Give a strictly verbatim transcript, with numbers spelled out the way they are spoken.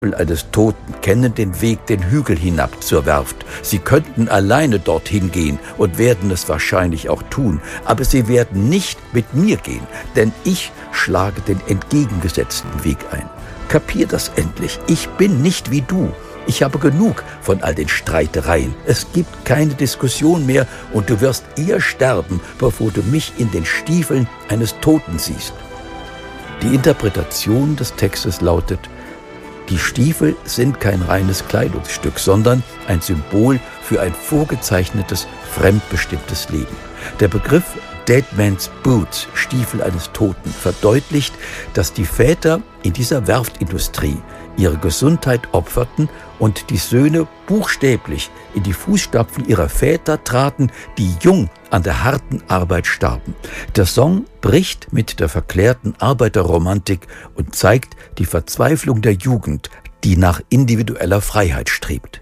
eines Toten kennen den Weg den Hügel hinab zur Werft. Sie könnten alleine dorthin gehen und werden es wahrscheinlich auch tun, aber sie werden nicht mit mir gehen, denn ich schlage den entgegengesetzten Weg ein. Kapier das endlich, ich bin nicht wie du. Ich habe genug von all den Streitereien. Es gibt keine Diskussion mehr und du wirst eher sterben, bevor du mich in den Stiefeln eines Toten siehst. Die Interpretation des Textes lautet: Die Stiefel sind kein reines Kleidungsstück, sondern ein Symbol für ein vorgezeichnetes, fremdbestimmtes Leben. Der Begriff Dead Man's Boots, Stiefel eines Toten, verdeutlicht, dass die Väter in dieser Werftindustrie ihre Gesundheit opferten und die Söhne buchstäblich in die Fußstapfen ihrer Väter traten, die jung an der harten Arbeit starben. Der Song bricht mit der verklärten Arbeiterromantik und zeigt die Verzweiflung der Jugend, die nach individueller Freiheit strebt.